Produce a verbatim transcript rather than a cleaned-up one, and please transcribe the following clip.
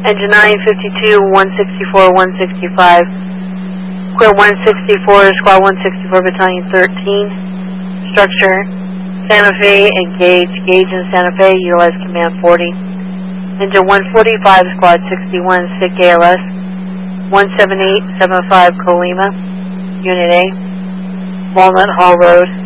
Engine nine fifty-two, one sixty-four, one sixty-five. Square one sixty-four, Squad one sixty-four, Battalion thirteen. Structure, Santa Fe, engage. Gauge in Santa Fe, utilize Command forty. Engine one forty-five, Squad sixty-one, S I C A L S. one seven eight seven five, Colima, Unit A. Walnut Hall Road.